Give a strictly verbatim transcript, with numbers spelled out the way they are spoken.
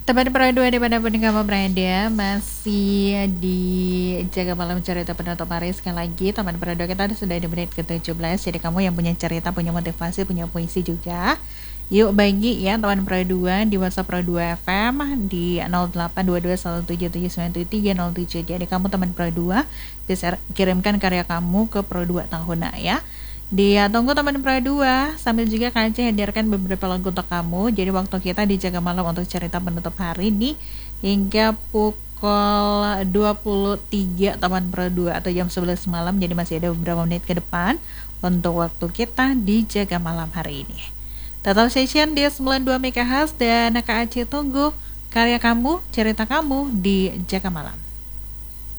Teman Pro dua dimanapun kamu berada, masih di Jaga Malam Cerita Penutup Hari. Sekali lagi teman Pro dua, kita sudah di menit ke tujuh belas. Jadi kamu yang punya cerita, punya motivasi, punya puisi juga, yuk bagi ya teman Pro dua di WhatsApp Pro dua F M di nol delapan dua dua satu tujuh tujuh sembilan tiga nol tujuh. Jadi kamu teman Pro dua bisa kirimkan karya kamu ke Pro dua Tahuna ya. Dia tunggu teman Pro dua, sambil juga Kak Aceh hadirkan beberapa lagu untuk kamu. Jadi waktu kita dijaga malam untuk cerita penutup hari nih hingga pukul dua puluh tiga teman Pro dua atau jam sebelas malam. Jadi masih ada beberapa menit ke depan untuk waktu kita dijaga malam hari ini. Total session di sembilan puluh dua MHz dan Kak Aceh tunggu karya kamu, cerita kamu di Jaga Malam.